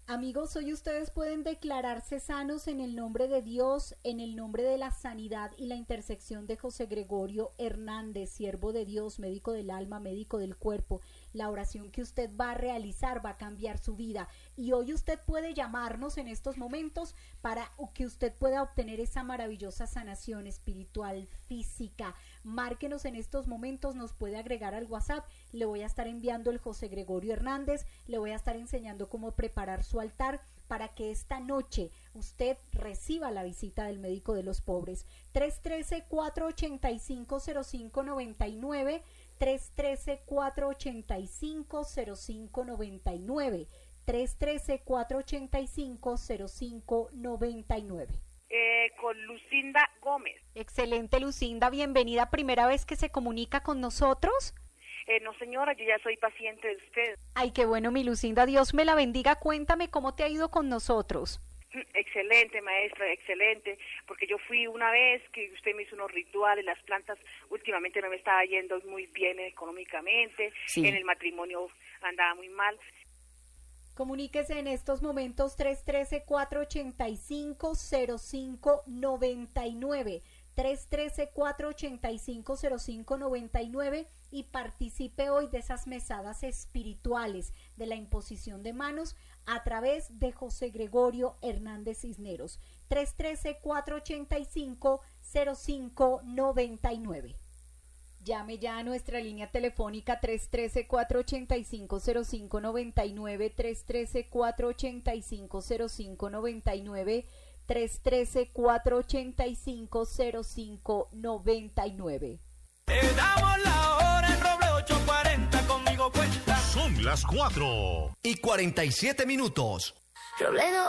Amigos, hoy ustedes pueden declararse sanos en el nombre de Dios, en el nombre de la sanidad y la intersección de José Gregorio Hernández, siervo de Dios, médico del alma, médico del cuerpo. La oración que usted va a realizar va a cambiar su vida. Y hoy usted puede llamarnos en estos momentos para que usted pueda obtener esa maravillosa sanación espiritual, física. Márquenos en estos momentos, nos puede agregar al WhatsApp. Le voy a estar enviando el José Gregorio Hernández, le voy a estar enseñando cómo preparar su altar para que esta noche usted reciba la visita del médico de los pobres. 313-485-0599, 313-485-0599, 313-485-0599. Con Lucinda Gómez. Excelente, Lucinda, bienvenida. ¿Primera vez que se comunica con nosotros? No, señora, yo ya soy paciente de usted. Ay, qué bueno, mi Lucinda, Dios me la bendiga. Cuéntame cómo te ha ido con nosotros. Excelente, maestra, excelente, porque yo fui una vez que usted me hizo unos rituales, las plantas últimamente no me estaba yendo muy bien económicamente, sí. En el matrimonio andaba muy mal. Comuníquese en estos momentos 313-485-0599, 313-485-0599 y participe hoy de esas mesadas espirituales de la imposición de manos a través de José Gregorio Hernández Cisneros. 313-485-0599. Llame ya a nuestra línea telefónica 313-485-0599, 313-485-0599, 313-485-0599. Te damos la hora en Roble 840, conmigo cuenta. Son las 4:47. Robledo